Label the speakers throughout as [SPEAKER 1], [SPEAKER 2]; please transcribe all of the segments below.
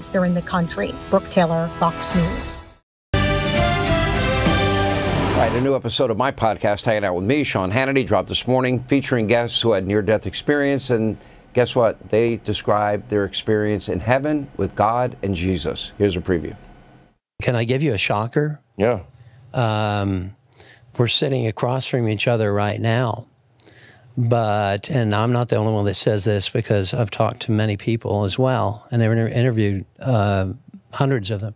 [SPEAKER 1] they're in the country. Brooke Taylor, Fox News.
[SPEAKER 2] All right, a new episode of my podcast, Hanging Out with Me, Sean Hannity, dropped this morning, featuring guests who had near-death experience. And guess what? They described their experience in heaven with God and Jesus. Here's a preview.
[SPEAKER 3] Can I give you a shocker?
[SPEAKER 2] Yeah.
[SPEAKER 3] We're sitting across from each other right now. And I'm not the only one that says this, because I've talked to many people as well, and they've interviewed hundreds of them.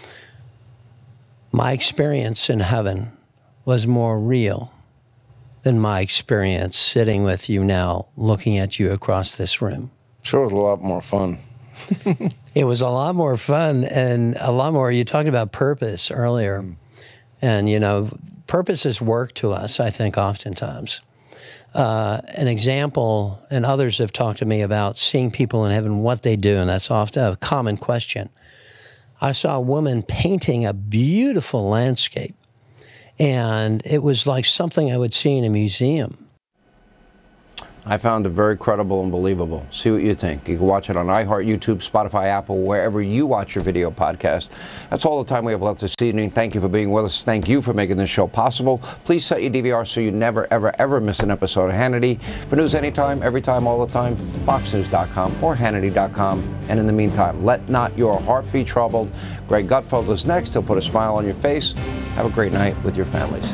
[SPEAKER 3] My experience in heaven was more real than my experience sitting with you now, looking at you across this room.
[SPEAKER 2] Sure, it was a lot more fun.
[SPEAKER 3] It was a lot more fun, and a lot more. You talked about purpose earlier. And, you know, purpose is work to us, I think, oftentimes. An example, and others have talked to me about seeing people in heaven, what they do, and that's often a common question. I saw a woman painting a beautiful landscape, and it was like something I would see in a museum.
[SPEAKER 2] I found it very credible and believable. See what you think. You can watch it on iHeart, YouTube, Spotify, Apple, wherever you watch your video podcast. That's all the time we have left this evening. Thank you for being with us. Thank you for making this show possible. Please set your DVR so you never, ever, ever miss an episode of Hannity. For news anytime, every time, all the time, foxnews.com or Hannity.com. And in the meantime, let not your heart be troubled. Greg Gutfeld is next. He'll put a smile on your face. Have a great night with your families.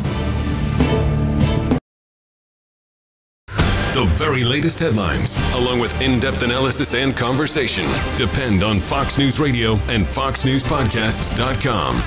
[SPEAKER 4] The very latest headlines, along with in-depth analysis and conversation, depend on Fox News Radio and FoxNewsPodcasts.com.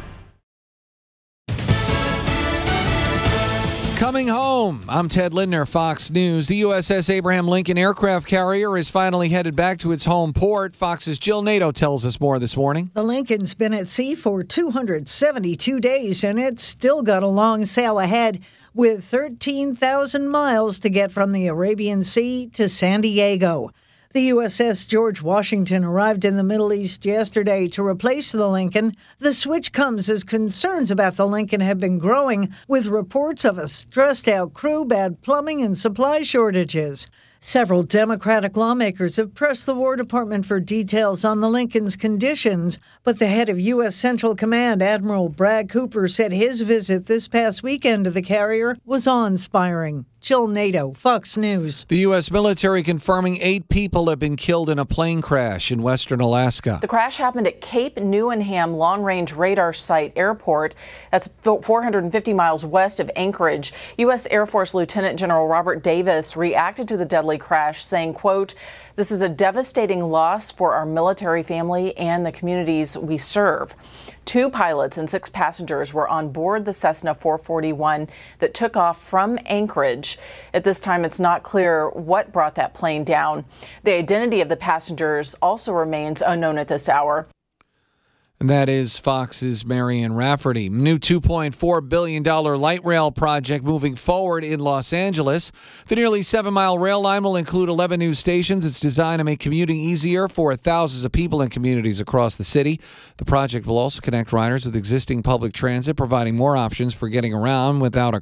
[SPEAKER 5] Coming home, I'm Ted Lindner, Fox News. The USS Abraham Lincoln aircraft carrier is finally headed back to its home port. Fox's Jill Nato tells us more this morning.
[SPEAKER 6] The Lincoln's been at sea for 272 days, and it's still got a long sail ahead, with 13,000 miles to get from the Arabian Sea to San Diego. The USS George Washington arrived in the Middle East yesterday to replace the Lincoln. The switch comes as concerns about the Lincoln have been growing, with reports of a stressed-out crew, bad plumbing, and supply shortages. Several Democratic lawmakers have pressed the War Department for details on the Lincoln's conditions, but the head of U.S. Central Command, Admiral Bragg Cooper, said his visit this past weekend to the carrier was awe-inspiring. Jill Nato, Fox News.
[SPEAKER 5] The U.S. military confirming 8 people have been killed in a plane crash in western Alaska.
[SPEAKER 7] The crash happened at Cape Neuenham Long-Range Radar Site Airport. That's 450 miles west of Anchorage. U.S. Air Force Lieutenant General Robert Davis reacted to the deadly crash, saying, quote, "This is a devastating loss for our military family and the communities we serve." 2 pilots and 6 passengers were on board the Cessna 441 that took off from Anchorage. At this time, it's not clear what brought that plane down. The identity of the passengers also remains unknown at this hour.
[SPEAKER 5] And that is Fox's Marian Rafferty. New $2.4 billion light rail project moving forward in Los Angeles. The nearly 7-mile rail line will include 11 new stations. It's designed to make commuting easier for thousands of people in communities across the city. The project will also connect riders with existing public transit, providing more options for getting around without a